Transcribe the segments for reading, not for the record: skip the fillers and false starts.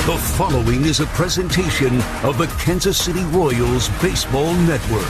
The following is a presentation of the Kansas City Royals Baseball Network.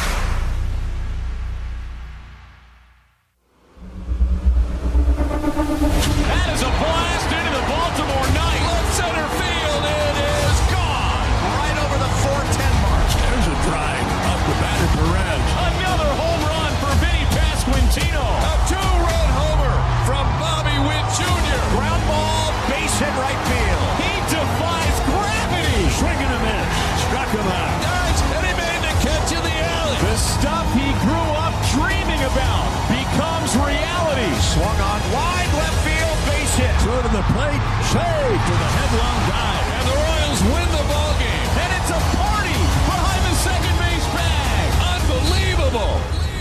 That is a blast into the Baltimore night. Left center field. It is gone. Right over the 410 mark. There's a drive up the bat of Perez. Another home run for Vinny Pasquantino. A two-run homer from Bobby Witt Jr. Ground ball, base hit right field. He defies gravity. Swing and a miss. Struck him out. Nice, and he made the catch in the alley. The stuff he grew up dreaming about becomes reality. Swung on wide left field, base hit. Throw to the plate, saved for the headlong dive. And the Royals win the ball game. And it's a party behind the second base bag. Unbelievable.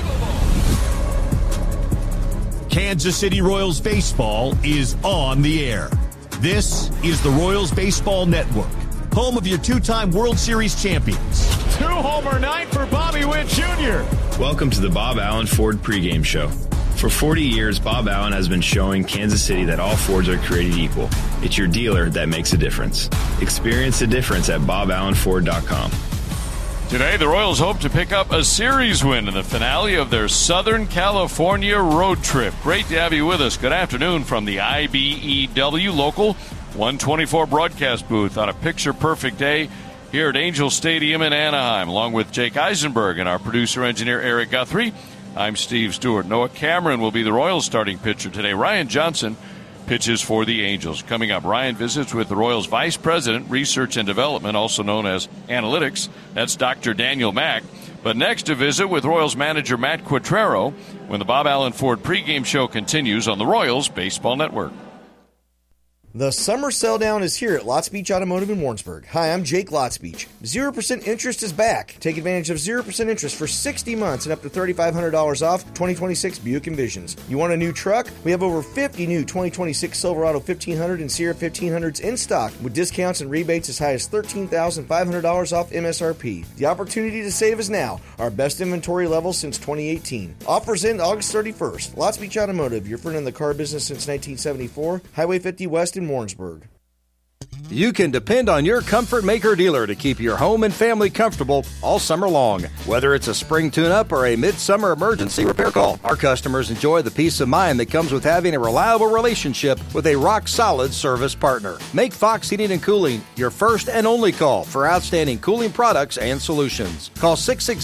Kansas City Royals baseball is on the air. This is the Royals Baseball Network, home of your two-time World Series champions. Two-homer night for Bobby Witt Jr. Welcome to the Bob Allen Ford pregame show. For 40 years, Bob Allen has been showing Kansas City that all Fords are created equal. It's your dealer that makes a difference. Experience the difference at BobAllenFord.com. Today, the Royals hope to pick up a series win in the finale of their Southern California road trip. Great to have you with us. Good afternoon from the IBEW Local 124 broadcast booth on a picture-perfect day here at Angel Stadium in Anaheim. Along with Jake Eisenberg and our producer-engineer Eric Guthrie, I'm Steve Stewart. Noah Cameron will be the Royals starting pitcher today. Ryan Johnson pitches for the Angels. Coming up, Ryan visits with the Royals Vice President, Research and Development, also known as Analytics. That's Dr. Daniel Mack. But next, a visit with Royals manager Matt Quatraro when the Bob Allen Ford pregame show continues on the Royals Baseball Network. The summer sell-down is here at Lots Beach Automotive in Warrensburg. Hi, I'm Jake Lots Beach. 0% interest is back. Take advantage of 0% interest for 60 months and up to $3,500 off 2026 Buick Envisions. You want a new truck? We have over 50 new 2026 Silverado 1500 and Sierra 1500s in stock with discounts and rebates as high as $13,500 off MSRP. The opportunity to save is now. Our best inventory level since 2018. Offers end August 31st. Lots Beach Automotive, your friend in the car business since 1974. Highway 50 West in Warrensburg. You can depend on your Comfort Maker dealer to keep your home and family comfortable all summer long. Whether it's a spring tune-up or a midsummer emergency repair call, our customers enjoy the peace of mind that comes with having a reliable relationship with a rock-solid service partner. Make Fox Heating and Cooling your first and only call for outstanding cooling products and solutions. Call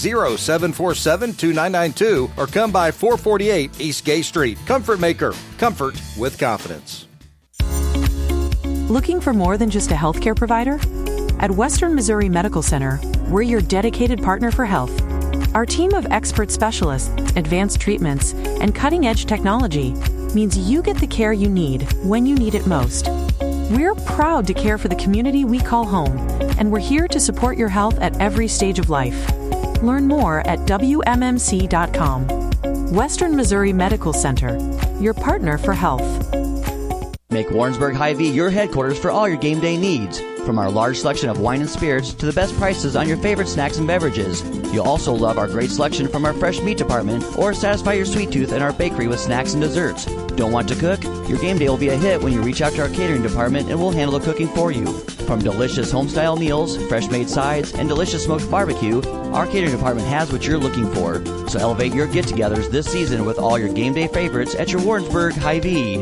660-747-2992 or come by 448 East Gay Street. Comfort Maker. Comfort with confidence. Looking for more than just a healthcare provider? At Western Missouri Medical Center, we're your dedicated partner for health. Our team of expert specialists, advanced treatments, and cutting-edge technology means you get the care you need when you need it most. We're proud to care for the community we call home, and we're here to support your health at every stage of life. Learn more at WMMC.com. Western Missouri Medical Center, your partner for health. Make Warrensburg Hy-Vee your headquarters for all your game day needs. From our large selection of wine and spirits to the best prices on your favorite snacks and beverages. You'll also love our great selection from our fresh meat department or satisfy your sweet tooth in our bakery with snacks and desserts. Don't want to cook? Your game day will be a hit when you reach out to our catering department and we'll handle the cooking for you. From delicious home-style meals, fresh-made sides, and delicious smoked barbecue, our catering department has what you're looking for. So elevate your get-togethers this season with all your game day favorites at your Warrensburg Hy-Vee.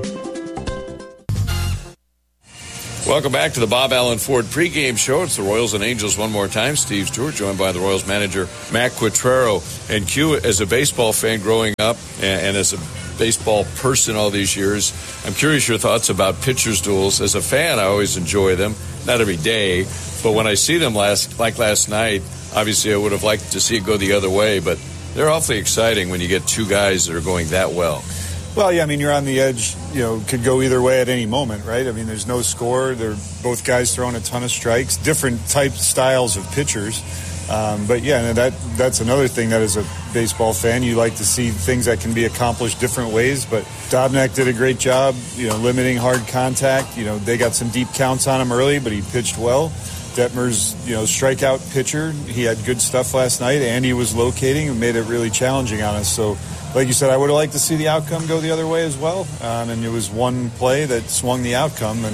Welcome back to the Bob Allen Ford pregame show. It's the Royals and Angels one more time. Steve Stewart, joined by the Royals manager, Matt Quatraro. And Q, as a baseball fan growing up and as a baseball person all these years, I'm curious your thoughts about pitchers' duels. As a fan, I always enjoy them. Not every day, but when I see them last night, obviously I would have liked to see it go the other way, but they're awfully exciting when you get two guys that are going that well. Well, yeah, I mean, you're on the edge, could go either way at any moment, right? I mean, there's no score. They're both guys throwing a ton of strikes, different styles of pitchers. But, yeah, that's another thing that as a baseball fan, you like to see things that can be accomplished different ways. But Dobnak did a great job, limiting hard contact. They got some deep counts on him early, but he pitched well. Detmer's, strikeout pitcher. He had good stuff last night. Andy was locating and made it really challenging on us. So, like you said, I would have liked to see the outcome go the other way as well. And it was one play that swung the outcome. And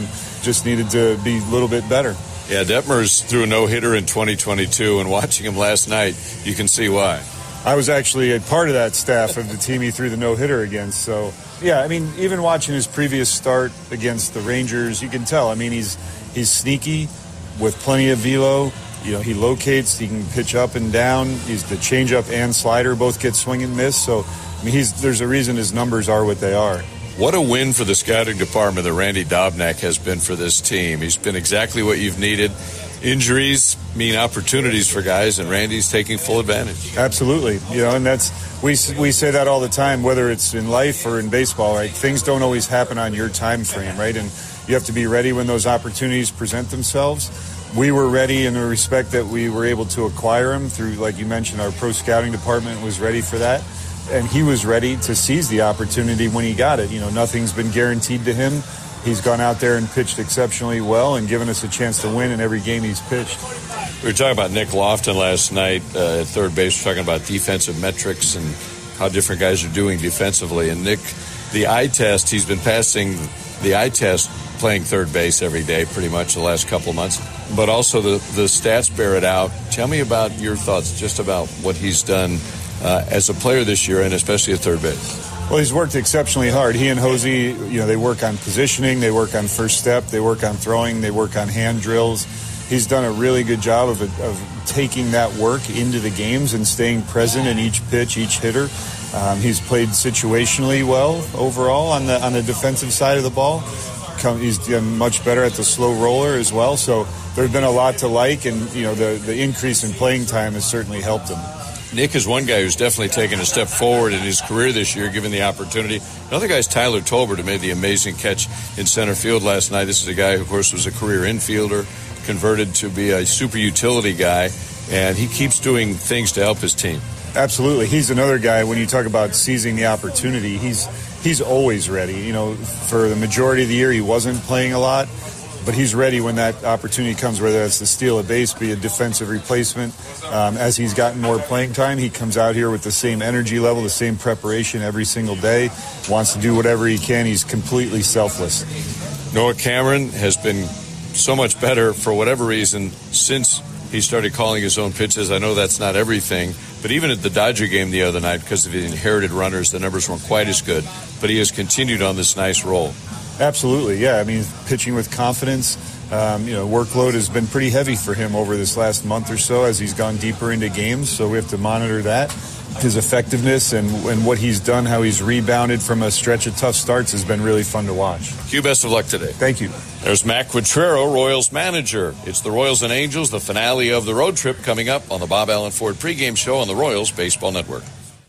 just needed to be a little bit better. Yeah, Detmers threw a no-hitter in 2022, and watching him last night, you can see why. I was actually a part of that staff of the team he threw the no-hitter against. So, yeah, I mean, even watching his previous start against the Rangers, you can tell. I mean, he's sneaky with plenty of velo. You know, he locates, he can pitch up and down. He's the changeup and slider both get swing and miss. So, I mean, there's a reason his numbers are what they are. What a win for the scouting department that Randy Dobnak has been for this team. He's been exactly what you've needed. Injuries mean opportunities for guys, and Randy's taking full advantage. Absolutely. You know, and we say that all the time, whether it's in life or in baseball, right? Things don't always happen on your time frame, right? And you have to be ready when those opportunities present themselves. We were ready in the respect that we were able to acquire him through, like you mentioned, our pro scouting department was ready for that. And he was ready to seize the opportunity when he got it. You know, nothing's been guaranteed to him. He's gone out there and pitched exceptionally well and given us a chance to win in every game he's pitched. We were talking about Nick Lofton last night at third base. We're talking about defensive metrics and how different guys are doing defensively. And Nick, the eye test, he's been passing the eye test playing third base every day pretty much the last couple of months. But also the stats bear it out. Tell me about your thoughts just about what he's done as a player this year, and especially at third base. Well, he's worked exceptionally hard. He and Hosey, you know, they work on positioning, they work on first step, they work on throwing, they work on hand drills. He's done a really good job of taking that work into the games and staying present in each pitch, each hitter. He's played situationally well overall on the defensive side of the ball. He's done much better at the slow roller as well. So there's been a lot to like, and you know, the increase in playing time has certainly helped him. Nick is one guy who's definitely taken a step forward in his career this year, given the opportunity. Another guy is Tyler Tolbert, who made the amazing catch in center field last night. This is a guy who, of course, was a career infielder, converted to be a super utility guy, and he keeps doing things to help his team. Absolutely. He's another guy, when you talk about seizing the opportunity, he's always ready. You know, for the majority of the year, he wasn't playing a lot, but he's ready when that opportunity comes, whether it's to steal a base, be a defensive replacement. As he's gotten more playing time, he comes out here with the same energy level, the same preparation every single day, wants to do whatever he can. He's completely selfless. Noah Cameron has been so much better for whatever reason since he started calling his own pitches. I know that's not everything, but even at the Dodger game the other night, because of the inherited runners, the numbers weren't quite as good, but he has continued on this nice roll. Absolutely, yeah. I mean, pitching with confidence. Workload has been pretty heavy for him over this last month or so as he's gone deeper into games, so we have to monitor that. His effectiveness and what he's done, how he's rebounded from a stretch of tough starts has been really fun to watch. Hugh, best of luck today. Thank you. There's Matt Quatrero, Royals manager. It's the Royals and Angels, the finale of the road trip, coming up on the Bob Allen Ford pregame show on the Royals Baseball Network.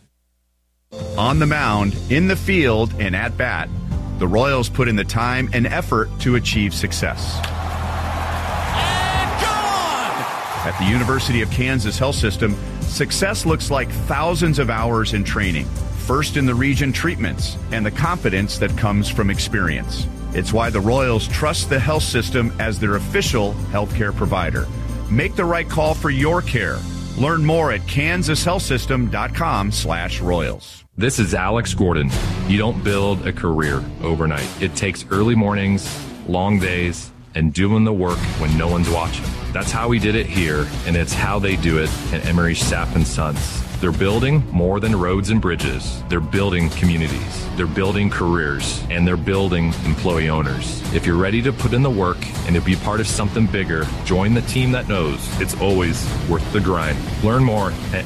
On the mound, in the field, and at bat, the Royals put in the time and effort to achieve success. And gone! At the University of Kansas Health System, success looks like thousands of hours in training, first in the region treatments, and the confidence that comes from experience. It's why the Royals trust the health system as their official healthcare provider. Make the right call for your care. Learn more at kansashealthsystem.com/Royals. This is Alex Gordon. You don't build a career overnight. It takes early mornings, long days, and doing the work when no one's watching. That's how we did it here, and it's how they do it at Emery Sapp & Sons. They're building more than roads and bridges. They're building communities. They're building careers, and they're building employee owners. If you're ready to put in the work and to be part of something bigger, join the team that knows it's always worth the grind. Learn more at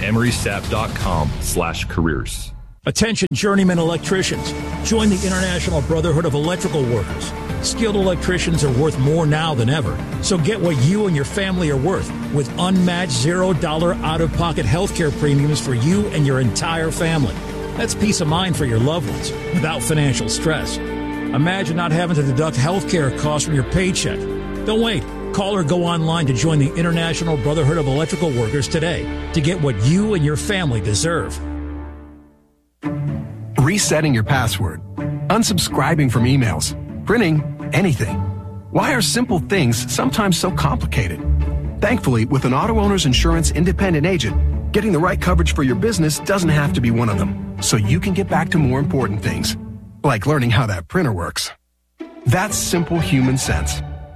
emerysap.com/careers. Attention journeyman electricians. Join the International Brotherhood of Electrical Workers. Skilled electricians are worth more now than ever. So get what you and your family are worth with unmatched $0 out-of-pocket healthcare premiums for you and your entire family. That's peace of mind for your loved ones without financial stress. Imagine not having to deduct healthcare costs from your paycheck. Don't wait. Call or go online to join the International Brotherhood of Electrical Workers today to get what you and your family deserve. Resetting your password, unsubscribing from emails, printing anything. Why are simple things sometimes so complicated? Thankfully, with an Auto Owners Insurance independent agent, getting the right coverage for your business doesn't have to be one of them, so you can get back to more important things, like learning how that printer works. That's simple human sense.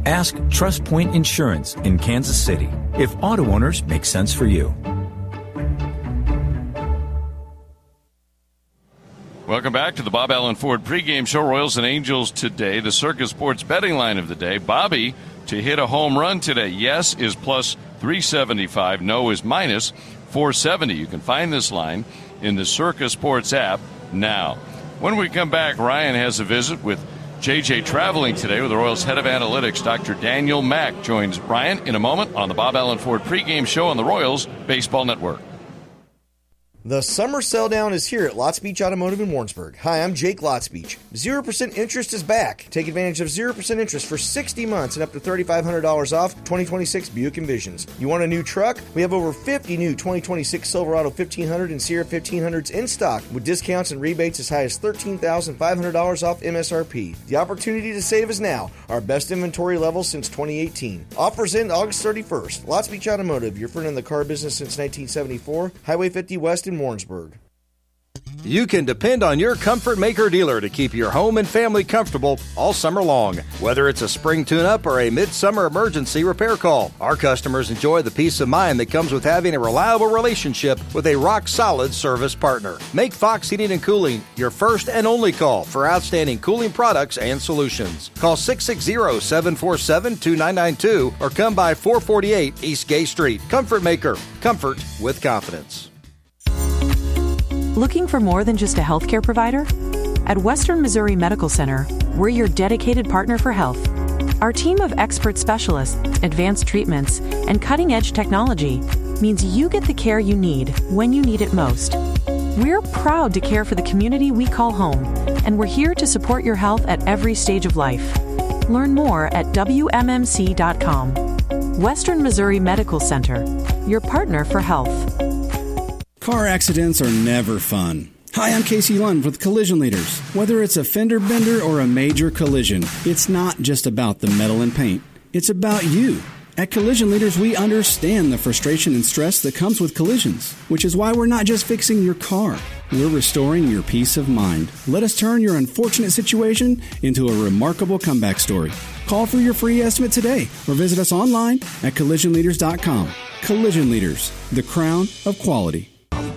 Ask Trust Point Insurance in Kansas City if auto owners make sense for you. Welcome back to the Bob Allen Ford pregame show. Royals and Angels today. The Circa Sports betting line of the day. Bobby to hit a home run today. Yes is plus 375. No is minus 470. You can find this line in the Circa Sports app now. When we come back, Ryan has a visit with JJ traveling today with the Royals head of analytics, Dr. Daniel Mack, joins Ryan in a moment on the Bob Allen Ford pregame show on the Royals Baseball Network. The summer sell down is here at Lots Beach Automotive in Warrensburg. Hi, I'm Jake Lots Beach. 0% interest is back. Take advantage of 0% interest for 60 months and up to $3,500 off 2026 Buick Envisions. You want a new truck? We have over 50 new 2026 Silverado 1500 and Sierra 1500s in stock with discounts and rebates as high as $13,500 off MSRP. The opportunity to save is now. Our best inventory level since 2018. Offers end August 31st. Lots Beach Automotive, your friend in the car business since 1974. Highway 50 West in Warrensburg. You can depend on your Comfort Maker dealer to keep your home and family comfortable all summer long. Whether it's a spring tune-up or a midsummer emergency repair call, our customers enjoy the peace of mind that comes with having a reliable relationship with a rock-solid service partner. Make Fox Heating and Cooling your first and only call for outstanding cooling products and solutions. Call 660-747-2992 or come by 448 East Gay Street. Comfort Maker. Comfort with confidence. Looking for more than just a healthcare provider? At Western Missouri Medical Center, we're your dedicated partner for health. Our team of expert specialists, advanced treatments, and cutting-edge technology means you get the care you need when you need it most. We're proud to care for the community we call home, and we're here to support your health at every stage of life. Learn more at WMMC.com. Western Missouri Medical Center, your partner for health. Car accidents are never fun. Hi, I'm Casey Lund with Collision Leaders. Whether it's a fender bender or a major collision, it's not just about the metal and paint. It's about you. At Collision Leaders, we understand the frustration and stress that comes with collisions, which is why we're not just fixing your car. We're restoring your peace of mind. Let us turn your unfortunate situation into a remarkable comeback story. Call for your free estimate today or visit us online at collisionleaders.com. Collision Leaders, the crown of quality.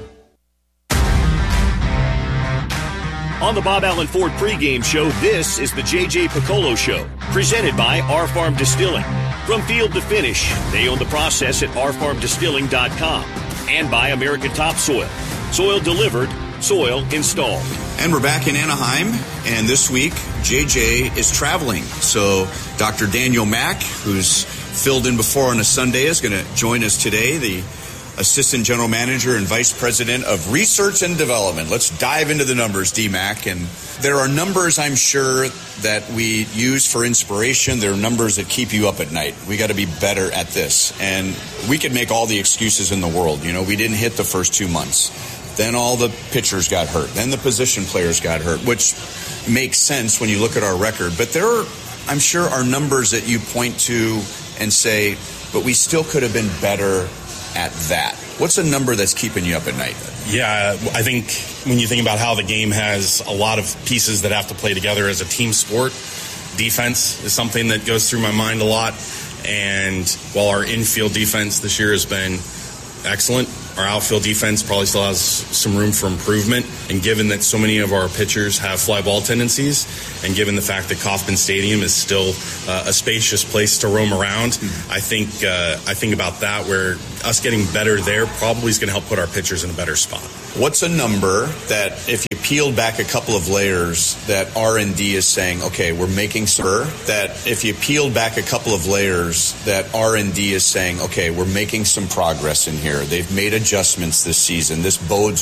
On the Bob Allen Ford pregame show, this is the J.J. Piccolo Show, presented by R Farm Distilling. From field to finish, they own the process at rfarmdistilling.com. And by American Topsoil. Soil delivered, soil installed. And we're back in Anaheim, and this week, J.J. is traveling. So Dr. Daniel Mack, who's filled in before on a Sunday, is going to join us today, the Assistant General Manager and Vice President of Research and Development. Let's dive into the numbers, D-Mac. And there are numbers, I'm sure, that we use for inspiration. There are numbers that keep you up at night. We got to be better at this. And we could make all the excuses in the world. You know, we didn't hit the first 2 months. Then all the pitchers got hurt. Then the position players got hurt, which makes sense when you look at our record. But there are, I'm sure, are numbers that you point to and say, but we still could have been better at that. What's a number that's keeping you up at night? Yeah, I think when you think about how the game has a lot of pieces that have to play together as a team sport, defense is something that goes through my mind a lot. And while our infield defense this year has been excellent, our outfield defense probably still has some room for improvement. And given that so many of our pitchers have fly ball tendencies, and given the fact that Kauffman Stadium is still a spacious place to roam around, I think about that, where us getting better there probably is going to help put our pitchers in a better spot. What's a number that, if you peeled back a couple of layers, that R&D is saying, okay, we're making some, that if you peeled back a couple of layers, that R&D is saying, okay, we're making some progress in here. They've made adjustments this season. This bodes